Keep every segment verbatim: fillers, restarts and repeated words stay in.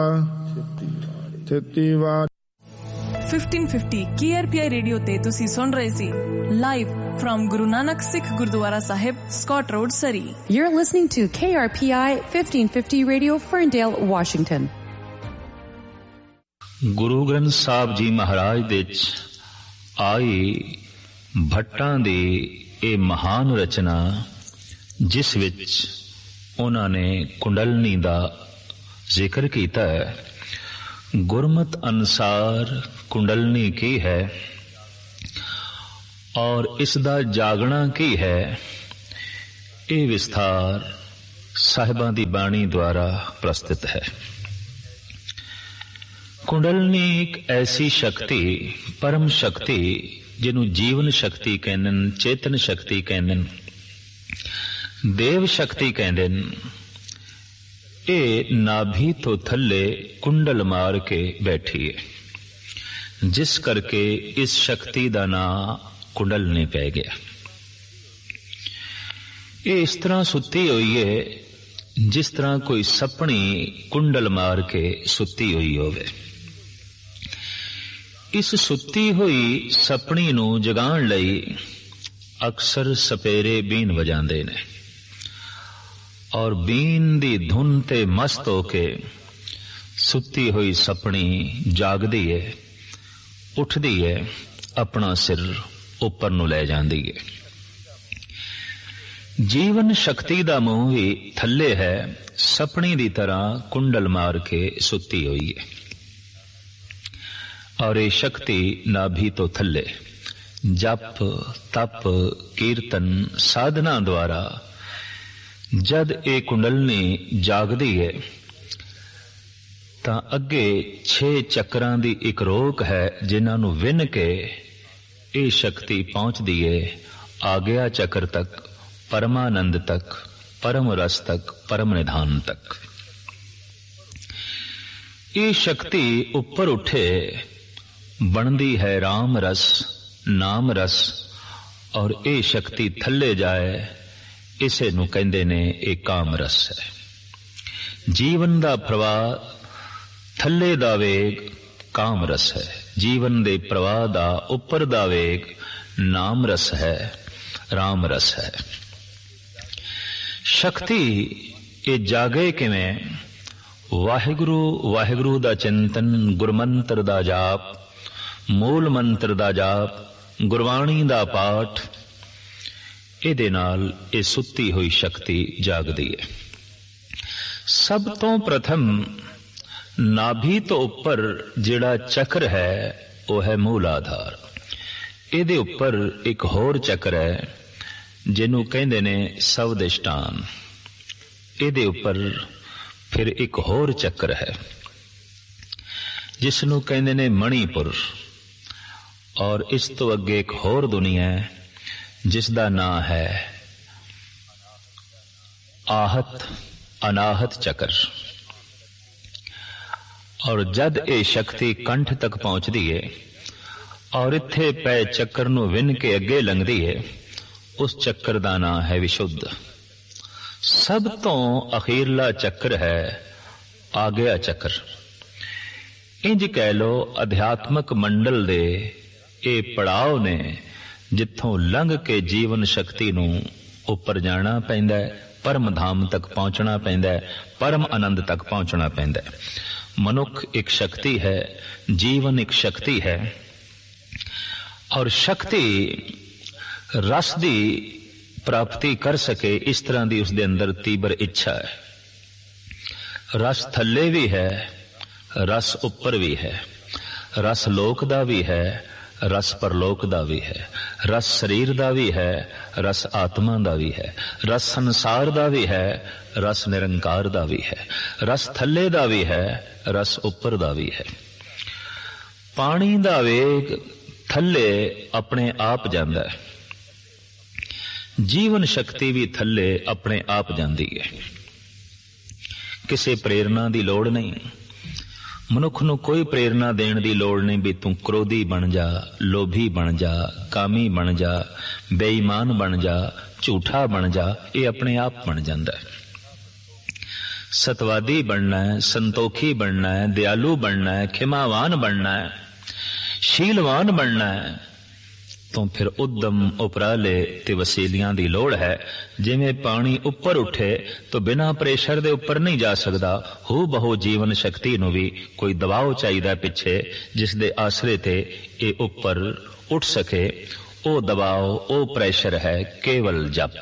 Fifteen fifty K R P ਆਈ radio ਤੇ ਤੁਸੀਂ ਸੁਣ ਰਹੇ ਸੀ live firm Guru Nanak Sikh Gurdwara Sahib, Scott road, Surrey. You're listening to K R P I fifteen fifty Radio, Ferndale, Washington. Guru Granth Sahib ji ਮਹਾਰਾਜ ਦੇ ਚ ਆਈ ਭੱਟਾਂ ਦੀ ਇਹ ਮਹਾਨ ਰਚਨਾ, ਜਿਸ ਵਿੱਚ ਉਹਨਾਂ ਨੇ ਕੁੰਡਲਨੀ ਦਾ ਜ਼ਿਕਰ ਕੀਤਾ ਹੈ। ਗੁਰਮਤ ਅਨੁਸਾਰ ਕੁੰਡਲਨੀ ਕੀ ਹੈ ਔਰ ਇਸ ਦਾ ਜਾਗਣਾ ਕੀ ਹੈ, ਇਹ ਵਿਸਥਾਰ ਸਾਹਿਬਾਂ ਦੀ ਬਾਣੀ ਦੁਆਰਾ ਪ੍ਰਸਤੁਤ ਹੈ। ਕੁੰਡਲਨੀ ਇੱਕ ਐਸੀ ਸ਼ਕਤੀ, ਪਰਮ ਸ਼ਕਤੀ, ਜਿਹਨੂੰ ਜੀਵਨ ਸ਼ਕਤੀ ਕਹਿੰਦੇ ਨੇ, ਚੇਤਨ ਸ਼ਕਤੀ ਕਹਿੰਦੇ ਨੇ, ਦੇਵ ਸ਼ਕਤੀ ਕਹਿੰਦੇ ਨੇ। ਇਹ ਨਾਭੀ ਤੋਂ ਥੱਲੇ ਕੁੰਡਲ ਮਾਰ ਕੇ ਬੈਠੀ ਹੈ, ਜਿਸ ਕਰਕੇ ਇਸ ਸ਼ਕਤੀ ਦਾ ਨਾਂ ਕੁੰਡਲਨੀ ਪੈ ਗਿਆ। ਇਹ ਇਸ ਤਰ੍ਹਾਂ ਸੁੱਤੀ ਹੋਈ ਹੈ ਜਿਸ ਤਰ੍ਹਾਂ ਕੋਈ ਸੱਪਣੀ ਕੁੰਡਲ ਮਾਰ ਕੇ ਸੁੱਤੀ ਹੋਈ ਹੋਵੇ। ਇਸ ਸੁੱਤੀ ਹੋਈ ਸੱਪਣੀ ਨੂੰ ਜਗਾਉਣ ਲਈ ਅਕਸਰ ਸਪੇਰੇ ਬੀਨ ਵਜਾਉਂਦੇ ਨੇ ਔਰ ਬੀਨ ਦੀ ਧੁਨ ਤੇ ਮਸਤ ਹੋ ਕੇ ਸੁੱਤੀ ਹੋਈ ਸੱਪਣੀ ਜਾਗਦੀ ਹੈ, ਉੱਠਦੀ ਹੈ, ਆਪਣਾ ਸਿਰ ਉੱਪਰ ਨੂੰ ਲੈ ਜਾਂਦੀ ਹੈ। ਜੀਵਨ ਸ਼ਕਤੀ ਦਾ ਮੂੰਹ ਵੀ ਥੱਲੇ ਹੈ, ਸੱਪਣੀ ਦੀ ਤਰ੍ਹਾਂ ਕੁੰਡਲ ਮਾਰ ਕੇ ਸੁੱਤੀ ਹੋਈ ਹੈ। ਔਰ ਇਹ ਸ਼ਕਤੀ ਨਾਭੀ ਤੋਂ ਥੱਲੇ ਜਪ, ਤਪ, ਕੀਰਤਨ, ਸਾਧਨਾ ਦੁਆਰਾ ਜਦ ਇਹ ਕੁੰਡਲਨੀ ਜਾਗਦੀ ਹੈ ਤਾਂ ਅੱਗੇ ਛੇ ਚੱਕਰਾਂ ਦੀ ਇੱਕ ਰੋਕ ਹੈ, ਜਿਨ੍ਹਾਂ ਨੂੰ ਵਿੰਨ ਕੇ ਇਹ ਸ਼ਕਤੀ ਪਹੁੰਚਦੀ ਹੈ ਆਗਿਆ ਚੱਕਰ ਤੱਕ, ਪਰਮਾਨੰਦ ਤੱਕ, ਪਰਮ ਰਸ ਤੱਕ, ਪਰਮ ਨਿਧਾਨ ਤੱਕ। ਇਹ ਸ਼ਕਤੀ ਉੱਪਰ ਉੱਠੇ ਬਣਦੀ ਹੈ ਰਾਮ ਰਸ, ਨਾਮ ਰਸ, ਔਰ ਇਹ ਸ਼ਕਤੀ ਥੱਲੇ ਜਾਏ, ਇਸੇ ਨੂੰ ਕਹਿੰਦੇ ਨੇ ਇਹ ਕਾਮ ਰਸ ਹੈ। ਜੀਵਨ ਦਾ ਪ੍ਰਵਾਹ ਥੱਲੇ ਦਾ ਵੇਗ ਕਾਮ ਰਸ ਹੈ, ਜੀਵਨ ਦੇ ਪ੍ਰਵਾਹ ਦਾ ਉੱਪਰ ਦਾ ਵੇਗ ਨਾਮ ਰਸ ਹੈ, ਰਾਮ ਰਸ ਹੈ। ਸ਼ਕਤੀ ਇਹ ਜਾਗੇ ਕਿਵੇਂ? ਵਾਹਿਗੁਰੂ ਵਾਹਿਗੁਰੂ ਦਾ ਚਿੰਤਨ, ਗੁਰਮੰਤਰ ਦਾ ਜਾਪ, ਮੂਲ ਮੰਤਰ ਦਾ ਜਾਪ, ਗੁਰਬਾਣੀ ਦਾ ਪਾਠ, ਇਹਦੇ ਨਾਲ ਇਹ ਸੁੱਤੀ ਹੋਈ ਸ਼ਕਤੀ ਜਾਗਦੀ ਹੈ। ਸਭ ਤੋਂ ਪ੍ਰਥਮ ਨਾਭੀ ਤੋਂ ਉੱਪਰ ਜਿਹੜਾ ਚੱਕਰ ਹੈ ਉਹ ਹੈ ਮੂਲ ਆਧਾਰ। ਇਹਦੇ ਉੱਪਰ ਇੱਕ ਹੋਰ ਚੱਕਰ ਹੈ ਜਿਹਨੂੰ ਕਹਿੰਦੇ ਨੇ ਸਵਦਿਸ਼ਟਾਨ। ਇਹਦੇ ਉੱਪਰ ਫਿਰ ਇੱਕ ਹੋਰ ਚੱਕਰ ਹੈ ਜਿਸ ਨੂੰ ਕਹਿੰਦੇ ਨੇ ਮਣੀਪੁਰ। ਔਰ ਇਸ ਤੋਂ ਅੱਗੇ ਇੱਕ ਹੋਰ ਦੁਨੀਆ ਹੈ ਜਿਸ ਦਾ ਨਾਂ ਹੈ ਆਹਤ, ਅਨਾਹਤ ਚੱਕਰ। ਔਰ ਜਦ ਇਹ ਸ਼ਕਤੀ ਕੰਠ ਤੱਕ ਪਹੁੰਚਦੀ ਹੈ ਔਰ ਇੱਥੇ ਪਏ ਚੱਕਰ ਨੂੰ ਵਿੰਨ ਕੇ ਅੱਗੇ ਲੰਘਦੀ ਹੈ, ਉਸ ਚੱਕਰ ਦਾ ਨਾਂ ਹੈ ਵਿਸ਼ੁੱਧ। ਸਭ ਤੋਂ ਅਖੀਰਲਾ ਚੱਕਰ ਹੈ ਆਗਿਆ ਚੱਕਰ। ਇੰਜ ਕਹਿ ਲੋ ਅਧਿਆਤਮਕ ਮੰਡਲ ਦੇ ਇਹ ਪੜਾਅ ਨੇ ਜਿੱਥੋਂ ਲੰਘ ਕੇ ਜੀਵਨ ਸ਼ਕਤੀ ਨੂੰ ਉੱਪਰ ਜਾਣਾ ਪੈਂਦਾ ਹੈ, ਪਰਮ ਧਾਮ ਤੱਕ ਪਹੁੰਚਣਾ ਪੈਂਦਾ ਹੈ, ਪਰਮ ਆਨੰਦ ਤੱਕ ਪਹੁੰਚਣਾ ਪੈਂਦਾ ਹੈ। ਮਨੁੱਖ ਇੱਕ ਸ਼ਕਤੀ ਹੈ, ਜੀਵਨ ਇੱਕ ਸ਼ਕਤੀ ਹੈ, ਔਰ ਸ਼ਕਤੀ ਰਸ ਦੀ ਪ੍ਰਾਪਤੀ ਕਰ ਸਕੇ ਇਸ ਤਰ੍ਹਾਂ ਦੀ ਉਸ ਦੇ ਅੰਦਰ ਤੀਬਰ ਇੱਛਾ ਹੈ। ਰਸ ਥੱਲੇ ਵੀ ਹੈ, ਰਸ ਉੱਪਰ ਵੀ ਹੈ, ਰਸ ਲੋਕ ਦਾ ਵੀ ਹੈ, ਰਸ ਪਰਲੋਕ ਦਾ ਵੀ ਹੈ, ਰਸ ਸਰੀਰ ਦਾ ਵੀ ਹੈ, ਰਸ ਆਤਮਾ ਦਾ ਵੀ ਹੈ, ਰਸ ਸੰਸਾਰ ਦਾ ਵੀ ਹੈ, ਰਸ ਨਿਰੰਕਾਰ ਦਾ ਵੀ ਹੈ, ਰਸ ਥੱਲੇ ਦਾ ਵੀ ਹੈ, ਰਸ ਉੱਪਰ ਦਾ ਵੀ ਹੈ। ਪਾਣੀ ਦਾ ਵੇਗ ਥੱਲੇ ਆਪਣੇ ਆਪ ਜਾਂਦਾ ਹੈ, ਜੀਵਨ ਸ਼ਕਤੀ ਵੀ ਥੱਲੇ ਆਪਣੇ ਆਪ ਜਾਂਦੀ ਹੈ। ਕਿਸੇ ਪ੍ਰੇਰਨਾ ਦੀ ਲੋੜ ਨਹੀਂ। ਮਨੁੱਖ ਨੂੰ ਕੋਈ ਪ੍ਰੇਰਨਾ ਦੇਣ ਦੀ ਲੋੜ ਨਹੀਂ ਵੀ ਤੂੰ ਕ੍ਰੋਧੀ ਬਣ ਜਾ, ਲੋਭੀ ਬਣ ਜਾ, ਕਾਮੀ ਬਣ ਜਾ, ਬੇਈਮਾਨ ਬਣ ਜਾ, ਝੂਠਾ ਬਣ ਜਾ। ਇਹ ਆਪਣੇ ਆਪ ਬਣ ਜਾਂਦਾ ਹੈ। सतवादी बनना है, संतोखी बनना है, दयालु बनना है, खिमावान बनना है, शीलवान बनना है, तो फिर उद्यम उपराले ते वसीलियां दी लोड़ है। जिवें पानी उपर उठे तो बिना प्रेशर दे उपर नहीं जा सकता, हू बहु जीवन शक्ति नूं भी कोई दबाव चाहिदा पिछे जिस दे आसरे ते ये उपर उठ सके। ओ दबाव, ओ प्रेशर है केवल जप।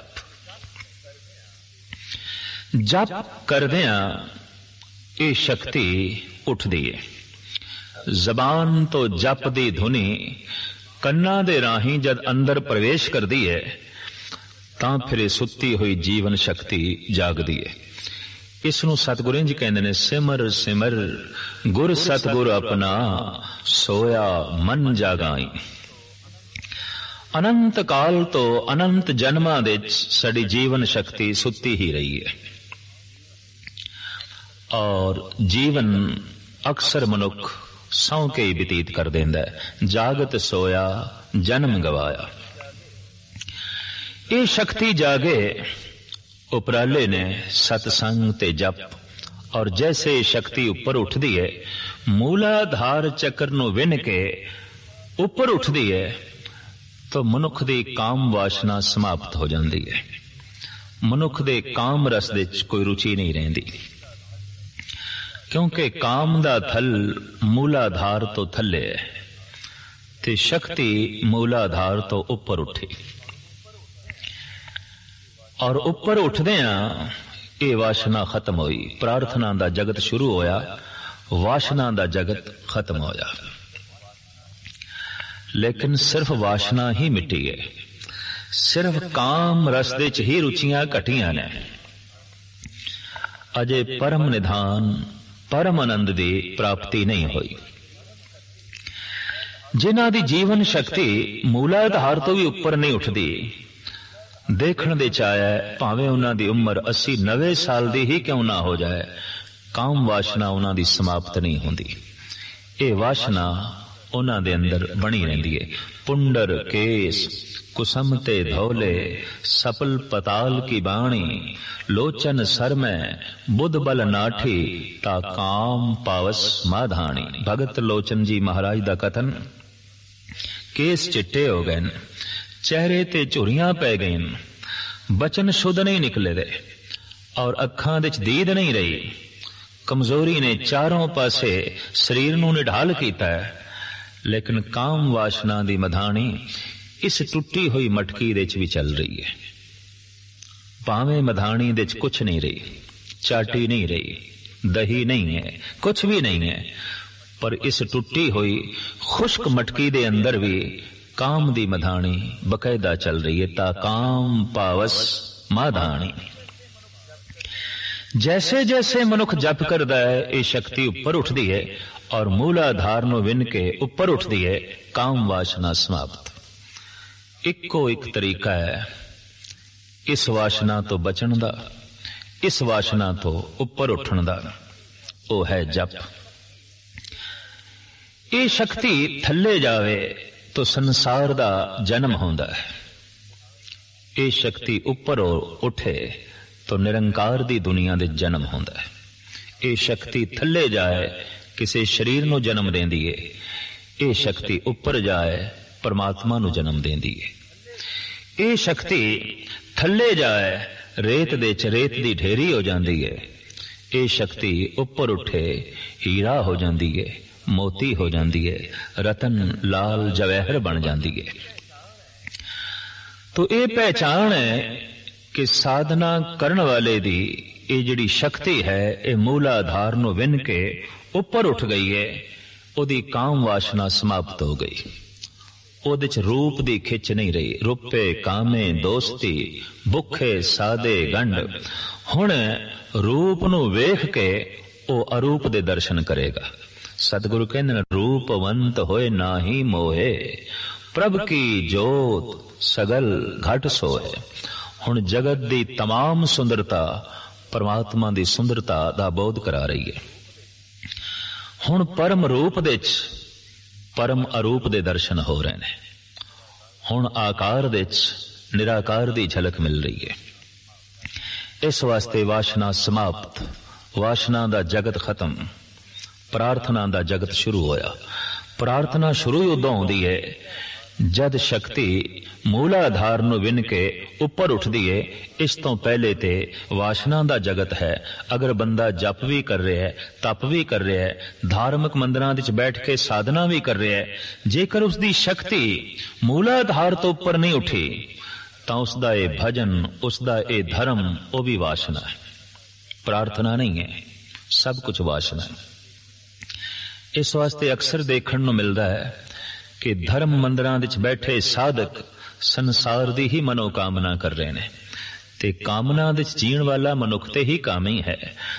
जप करदियां ये शक्ति उठदी है। जबान तो जप दी धुनी कन्ना दे राही जद अंदर प्रवेश करदी है तां फिर सुत्ती हुई जीवन शक्ति जागदी है। इसनूं सतगुरू जी कहंदे ने, सिमर सिमर गुर सतगुर अपना सोया मन जागाई। अनंत काल तो अनंत जन्मां दे साडी जीवन शक्ति सुत्ती ही रही है और जीवन अक्सर मनुख सौ के ही बतीत कर देंदा है। जागत सोया जन्म गवाया। ये शक्ति जागे उपराले ने सतसंग ते जप, और जैसे शक्ति ऊपर उठदी है मूलाधार चक्र नूं विन के ऊपर उठदी है तो मनुख दी काम वासना समाप्त हो जाती है। मनुख दे काम रस दे कोई रुचि नहीं रहिंदी, क्योंकि काम दा थल मूलाधार तो थले है ते शक्ति मूलाधार तो ऊपर उठी। और ऊपर उठदियां ये वासना खत्म हुई। प्रार्थना दा जगत शुरू होया, वासना दा जगत खत्म होया। लेकिन सिर्फ वासना ही मिटी है, सिर्फ काम रस दे च ही रुचियां घटियां ने। अजे परम निधान परम आनंद की प्राप्ति नहीं हुई। जिन्हां दी जीवन शक्ति मूलाधार तो भी ऊपर नहीं उठती, देखण दे चाहे भावें उन्हां दी उम्र अस्सी नवे साल दी ही क्यों ना हो जाए, काम वासना उन्हां दी समाप्त नहीं होंदी। ये वासना उन्हां दे अंदर बनी रहिंदी है। पुंडर केस कुसमते धौले सपल पताल की बाणी, लोचन सर में बुध बल नाठी ता काम पावस माधानी। भगत लोचन जी महाराज दा कथन। केस चिट्टे हो गए, चेहरे ते झुरियां पै गई, बचन शुद्ध नहीं निकले दे और अखां दे दीद नहीं रही। कमजोरी ने चारों पासे शरीर नूं निढाल कीता है, लेकिन काम वासना दी मधानी इस टुटी हुई मटकी दे च भी चल रही है। भावें मधानी दे च कुछ नहीं रही, चाटी नहीं रही, दही नहीं है, कुछ भी नहीं है, पर इस टुटी हुई खुश्क मटकी दे अंदर भी काम दी मधानी बकायदा चल रही है। ता काम पावस माधानी। जैसे जैसे मनुख जप करदा है ये शक्ति ऊपर उठदी है और मूलाधार नूं विन के ऊपर उठदी है। काम वासना समाप्त। इको एक तरीका है इस वासना तो बचन दा, इस वासना तो ऊपर उठण दा, वो है जप। ये शक्ति थल्ले जावे तो संसार दा जन्म होंदा है। ये शक्ति ऊपर उठे तो निरंकार दी दुनिया दे जन्म होंदा है। ये शक्ति थल्ले जाए किसी शरीर नूं जन्म देंदी है। ये शक्ति ऊपर जाए परमात्मा नूं जन्म देंदी है। ये शक्ति थल्ले जाए रेत दे च रेत दी ढेरी हो जाती है। ये शक्ति ऊपर उठे हीरा हो जाती है, मोती हो जाती है, रतन लाल जवाहर बन जाती है। तो ये पहचान है कि साधना करने वाले दी ये जिहड़ी शक्ति है ये मूलाधार नूं विन के ऊपर उठ गई है। ओदी काम वासना समाप्त हो गई। ओदे च रूप दी खिच नहीं रही। रुपे कामे दोस्ती भुखे सादे गंढ। हुण रूप नूं वेख के ओ अरूप दे दर्शन करेगा। सतगुरु कहंदे ने रूपवंत होए नाही मोहे, प्रभ की जोत सगल घट सोए। हुण जगत दी तमाम सुंदरता परमात्मा दी सुंदरता दा बोध करा रही है। हुण परम रूप दे च परम अरूप दे दर्शन हो रहे हैं। हुण आकार दे च निराकार दी झलक मिल रही है। इस वास्ते वासना समाप्त, ਵਾਸ਼ਨਾ ਦਾ ਜਗਤ ਖਤਮ, ਪ੍ਰਾਰਥਨਾ ਦਾ ਜਗਤ ਸ਼ੁਰੂ ਹੋਇਆ। ਪ੍ਰਾਰਥਨਾ ਸ਼ੁਰੂ ਹੀ ਉਦੋਂ ਆਉਂਦੀ ਹੈ ਜਦ ਸ਼ਕਤੀ ਮੂਲ ਆਧਾਰ ਨੂੰ ਵਿੰਨ ਕੇ ਉੱਪਰ ਉੱਠਦੀ ਹੈ। ਇਸ ਤੋਂ ਪਹਿਲੇ ਤੇ ਵਾਸ਼ਨਾ ਦਾ ਜਗਤ ਹੈ। ਅਗਰ ਬੰਦਾ ਜਪ ਵੀ ਕਰ ਰਿਹਾ ਹੈ, ਤਪ ਵੀ ਕਰ ਰਿਹਾ ਹੈ, ਧਾਰਮਿਕ ਮੰਦਰਾਂ ਵਿੱਚ ਬੈਠ ਕੇ ਸਾਧਨਾ ਵੀ ਕਰ ਰਿਹਾ ਹੈ, ਜੇਕਰ ਉਸਦੀ ਸ਼ਕਤੀ ਮੂਲ ਆਧਾਰ ਤੋਂ ਉੱਪਰ ਨਹੀਂ ਉੱਠੀ ਤਾਂ ਉਸਦਾ ਇਹ ਭਜਨ, ਉਸਦਾ ਇਹ ਧਰਮ, ਉਹ ਵੀ ਵਾਸ਼ਨਾ ਹੈ, ਪ੍ਰਾਰਥਨਾ ਨਹੀਂ ਹੈ। ਸਭ ਕੁਝ ਵਾਸ਼ਨਾ ਹੈ। ਇਸ ਵਾਸਤੇ ਅਕਸਰ ਦੇਖਣ ਨੂੰ ਮਿਲਦਾ ਹੈ ਕਿ ਧਰਮ ਮੰਦਰਾਂ ਵਿੱਚ ਬੈਠੇ ਸਾਧਕ ਸੰਸਾਰ ਦੀ ਹੀ ਮਨੋਕਾਮਨਾ ਕਰ ਰਹੇ ਨੇ, ਤੇ ਕਾਮਨਾ ਵਿੱਚ ਜੀਣ ਵਾਲਾ ਮਨੁੱਖ ਤੇ ਹੀ ਕਾਮੀ ਹੈ।